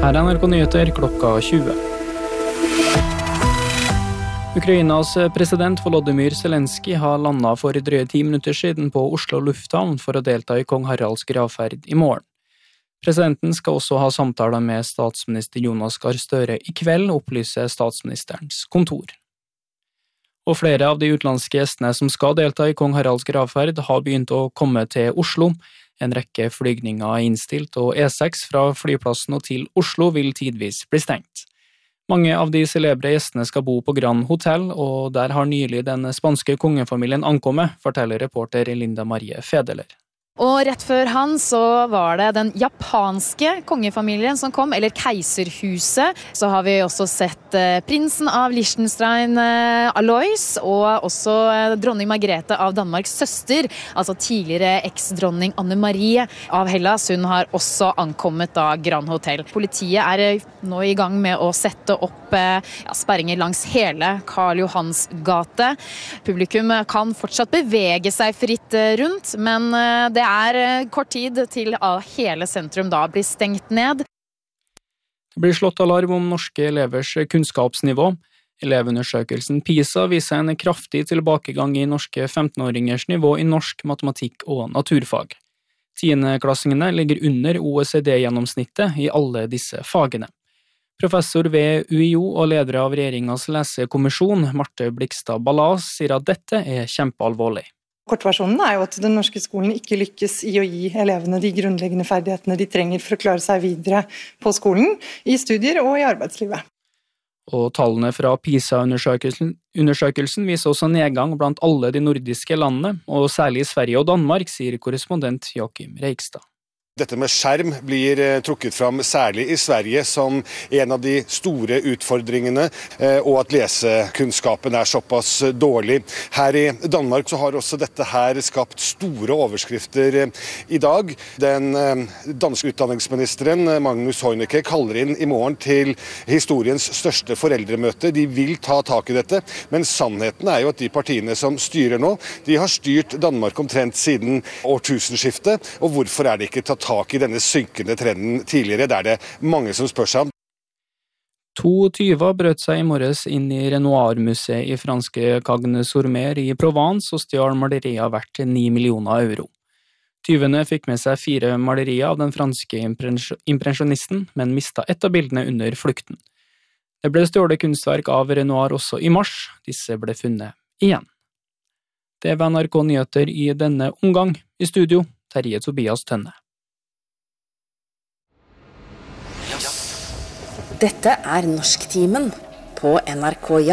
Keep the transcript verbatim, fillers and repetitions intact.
Her er N R K Nyheter klokka tjue. Ukrainas president Volodymyr Zelensky har landet for drøye ti minutter siden på Oslo lufthavn for å delta i kong Haralds gravferd i morgen. Presidenten skal også ha samtaler med statsminister Jonas Gahr Støre i kveld, opplyser statsministerens kontor. Og flere av de utenlandske gjestene som skal delta i kong Haralds gravferd har begynt å komme til Oslo. En rekke flygninger er innstilt, og E seks fra flyplassen og til Oslo vil tidvis bli stengt. Mange av de celebre gjestene skal bo på Grand Hotel, og der har nylig den spanske kongefamilien ankommet, forteller reporter Linda Marie Fedeler. Og rett før han så var det den japanske kongefamilien som kom, eller keiserhuset. Så har vi også sett eh, prinsen av Liechtenstein, eh, Alois, og også eh, dronning Margrethe av Danmarks søster, altså tidligere eks-dronning Anne-Marie av Hellas. Hun har også ankommet da Grand Hotel. Politiet er eh, nå i gang med å sette opp eh, ja, sperringer langs hele Karl Johans gate. Publikum kan fortsatt bevege seg fritt eh, rundt, men eh, det Det er kort tid til hele sentrum da blir stengt ned. Det blir slått alarm om norske elevers kunnskapsnivå. Elevundersøkelsen PISA viser en kraftig tilbakegang i norske femtenåringers nivå i norsk, matematikk og naturfag. Tiendeklassingene ligger under O E C D-gjennomsnittet i alle disse fagene. Professor ved U I O og leder av regjeringens lesekommisjon, Marte Blikstad Ballas, sier at dette er kjempealvorlig. Kortversjonen er jo at den norske skolen ikke lykkes i å gi elevene de grunnleggende ferdighetene de trenger for å klare seg videre på skolen, i studier og i arbeidslivet. Og tallene fra PISA-undersøkelsen undersøkelsen viser også nedgang blant alle de nordiske landene, og særlig i Sverige og Danmark, sier korrespondent Joachim Reikstad. Dette med skjerm blir trukket fram særlig i Sverige som en av de store utfordringene, og at lesekunnskapen er såpass dårlig. Her i Danmark så har også dette her skapt store overskrifter i dag. Den danske utdanningsministeren Magnus Heunicke kaller inn i morgen til historiens største foreldremøte. De vil ta tak i dette, men sannheten er jo at de partiene som styrer nå, de har styrt Danmark omtrent siden årtusenskiftet, og hvorfor er det ikke tatt tak i denne synkende trenden tidligere, der det mange som spør seg om. To tyver brøt seg i morges inn i Renoir-museet i franske Cagnes-sur-Mer i Provence og stjal malerier verdt ni millioner euro. Tyvene fikk med seg fire malerier av den franske impresjonisten, men mistet ett av bildene under flukten. Det ble stjålet kunstverk av Renoir også i mars. Disse ble funnet igjen. Det var N R K Nyheter i denne omgang. I studio, Terje Tobias Tønne. Dette er Norsktimen på N R K.